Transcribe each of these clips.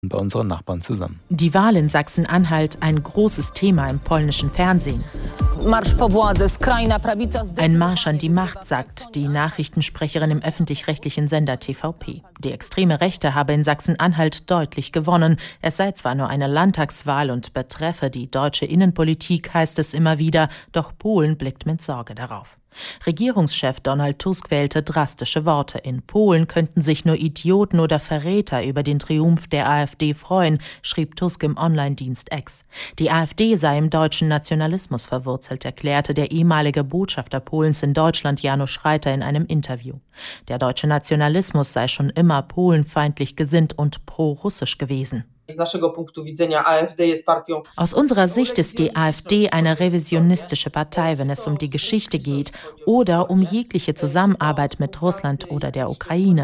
bei unseren Nachbarn zusammen. Die Wahl in Sachsen-Anhalt ein großes Thema im polnischen Fernsehen. Ein Marsch an die Macht, sagt die Nachrichtensprecherin im öffentlich-rechtlichen Sender TVP. Die extreme Rechte habe in Sachsen-Anhalt deutlich gewonnen. Es sei zwar nur eine Landtagswahl und betreffe die deutsche Innenpolitik, heißt es immer wieder, doch Polen blickt mit Sorge darauf. Regierungschef Donald Tusk wählte drastische Worte. In Polen könnten sich nur Idioten oder Verräter über den Triumph der AfD freuen, schrieb Tusk im Online-Dienst X. Die AfD sei im deutschen Nationalismus verwurzelt, erklärte der ehemalige Botschafter Polens in Deutschland Janusz Reiter in einem Interview. Der deutsche Nationalismus sei schon immer polenfeindlich gesinnt und pro-russisch gewesen. Aus unserer Sicht ist die AfD eine revisionistische Partei, wenn es um die Geschichte geht oder um jegliche Zusammenarbeit mit Russland oder der Ukraine,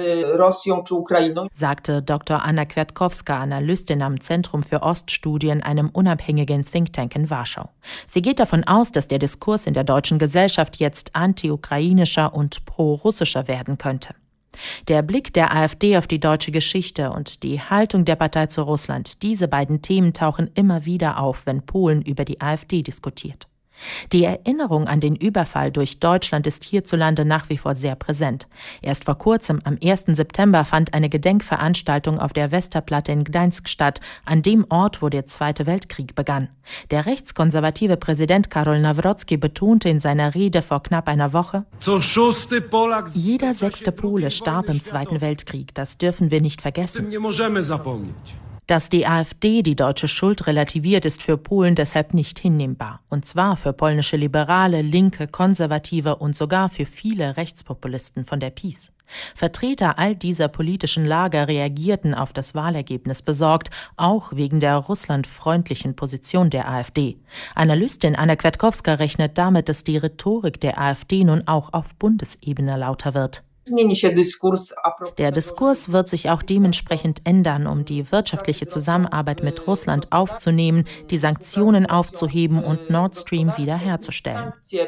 sagte Dr. Anna Kwiatkowska, Analystin am Zentrum für Oststudien, einem unabhängigen Think Tank in Warschau. Sie geht davon aus, dass der Diskurs in der deutschen Gesellschaft jetzt anti-ukrainischer und pro-russischer werden könnte. Der Blick der AfD auf die deutsche Geschichte und die Haltung der Partei zu Russland, diese beiden Themen tauchen immer wieder auf, wenn Polen über die AfD diskutiert. Die Erinnerung an den Überfall durch Deutschland ist hierzulande nach wie vor sehr präsent. Erst vor kurzem, am 1. September, fand eine Gedenkveranstaltung auf der Westerplatte in Gdańsk statt, an dem Ort, wo der Zweite Weltkrieg begann. Der rechtskonservative Präsident Karol Nawrocki betonte in seiner Rede vor knapp einer Woche: Jeder 6. Pole starb im Zweiten Weltkrieg, das dürfen wir nicht vergessen. Dass die AfD die deutsche Schuld relativiert, ist für Polen deshalb nicht hinnehmbar. Und zwar für polnische Liberale, Linke, Konservative und sogar für viele Rechtspopulisten von der PiS. Vertreter all dieser politischen Lager reagierten auf das Wahlergebnis besorgt, auch wegen der russlandfreundlichen Position der AfD. Analystin Anna Kwiatkowska rechnet damit, dass die Rhetorik der AfD nun auch auf Bundesebene lauter wird. Der Diskurs wird sich auch dementsprechend ändern, um die wirtschaftliche Zusammenarbeit mit Russland aufzunehmen, die Sanktionen aufzuheben und Nord Stream wiederherzustellen.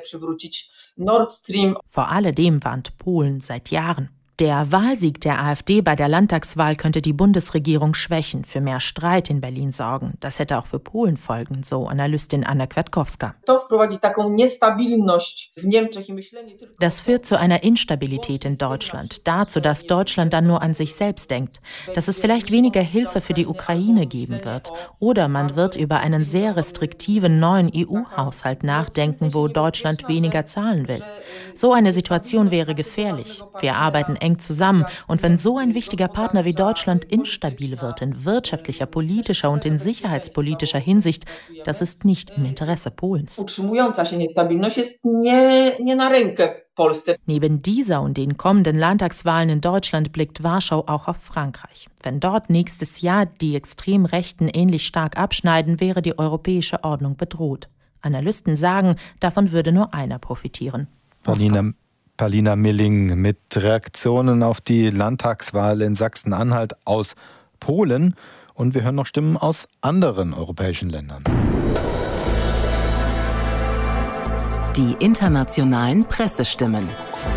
Vor alledem warnt Polen seit Jahren. Der Wahlsieg der AfD bei der Landtagswahl könnte die Bundesregierung schwächen, für mehr Streit in Berlin sorgen. Das hätte auch für Polen Folgen, so Analystin Anna Kwiatkowska. Das führt zu einer Instabilität in Deutschland, dazu, dass Deutschland dann nur an sich selbst denkt, dass es vielleicht weniger Hilfe für die Ukraine geben wird. Oder man wird über einen sehr restriktiven neuen EU-Haushalt nachdenken, wo Deutschland weniger zahlen will. So eine Situation wäre gefährlich. Wir arbeiten eng zusammen. Und wenn so ein wichtiger Partner wie Deutschland instabil wird in wirtschaftlicher, politischer und in sicherheitspolitischer Hinsicht, das ist nicht im Interesse Polens. Neben dieser und den kommenden Landtagswahlen in Deutschland blickt Warschau auch auf Frankreich. Wenn dort nächstes Jahr die Extremrechten ähnlich stark abschneiden, wäre die europäische Ordnung bedroht. Analysten sagen, davon würde nur einer profitieren: Paulina Milling mit Reaktionen auf die Landtagswahl in Sachsen-Anhalt aus Polen. Und wir hören noch Stimmen aus anderen europäischen Ländern. Die internationalen Pressestimmen.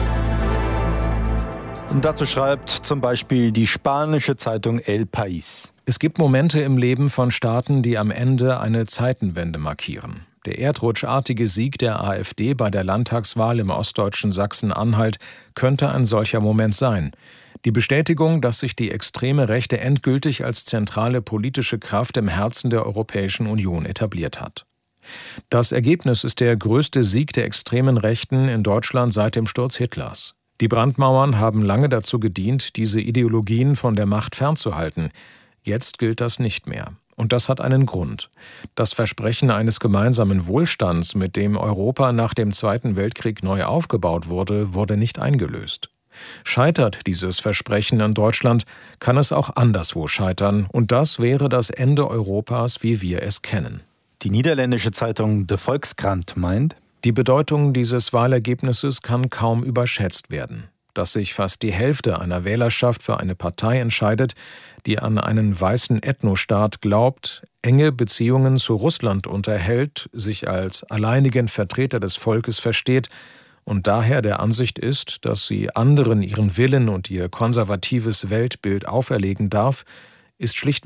Und dazu schreibt zum Beispiel die spanische Zeitung El País: Es gibt Momente im Leben von Staaten, die am Ende eine Zeitenwende markieren. Der erdrutschartige Sieg der AfD bei der Landtagswahl im ostdeutschen Sachsen-Anhalt könnte ein solcher Moment sein. Die Bestätigung, dass sich die extreme Rechte endgültig als zentrale politische Kraft im Herzen der Europäischen Union etabliert hat. Das Ergebnis ist der größte Sieg der extremen Rechten in Deutschland seit dem Sturz Hitlers. Die Brandmauern haben lange dazu gedient, diese Ideologien von der Macht fernzuhalten. Jetzt gilt das nicht mehr. Und das hat einen Grund. Das Versprechen eines gemeinsamen Wohlstands, mit dem Europa nach dem Zweiten Weltkrieg neu aufgebaut wurde, wurde nicht eingelöst. Scheitert dieses Versprechen an Deutschland, kann es auch anderswo scheitern. Und das wäre das Ende Europas, wie wir es kennen. Die niederländische Zeitung De Volkskrant meint: Die Bedeutung dieses Wahlergebnisses kann kaum überschätzt werden. Dass sich fast die Hälfte einer Wählerschaft für eine Partei entscheidet, die an einen weißen Ethnostaat glaubt, enge Beziehungen zu Russland unterhält, sich als alleinigen Vertreter des Volkes versteht und daher der Ansicht ist, dass sie anderen ihren Willen und ihr konservatives Weltbild auferlegen darf, ist schlichtweg